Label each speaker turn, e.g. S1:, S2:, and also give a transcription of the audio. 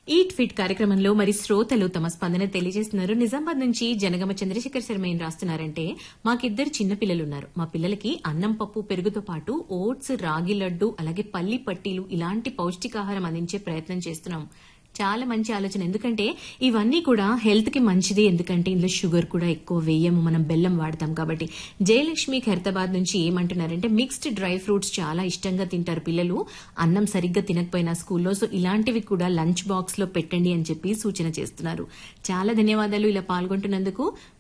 S1: Eat fit కార్యక్రమంలో మరి శ్రోతలు తమ స్పందన తెలియజేస్తున్నారు. నిజామాబాద్ నుంచి జనగమ చంద్రశేఖర్ శర్మ ఏం రాస్తున్నారంటే, మాకిద్దరు చిన్న పిల్లలున్నారు. మా పిల్లలకి అన్నం, పప్పు, పెరుగుతో పాటు ఓట్స్, రాగి లడ్డు, అలాగే పల్లి పట్టీలు ఇలాంటి పౌష్టికాహారం అందించే ప్రయత్నం చేస్తున్నాం. చాలా మంచి ఆలోచన. ఎందుకంటే ఇవన్నీ కూడా హెల్త్ కి మంచిది. ఎందుకంటే ఇందులో షుగర్ కూడా ఎక్కువ వేయము, మనం బెల్లం వాడతాం కాబట్టి. జయలక్ష్మి ఖైరతాబాద్ నుంచి ఏమంటున్నారంటే, మిక్స్డ్ డ్రై ఫ్రూట్స్ చాలా ఇష్టంగా తింటారు పిల్లలు, అన్నం సరిగ్గా తినకపోయినా స్కూల్లో. సో ఇలాంటివి కూడా లంచ్ బాక్స్ లో పెట్టండి అని చెప్పి సూచన చేస్తున్నారు. చాలా ధన్యవాదాలు ఇలా పాల్గొంటున్నందుకు.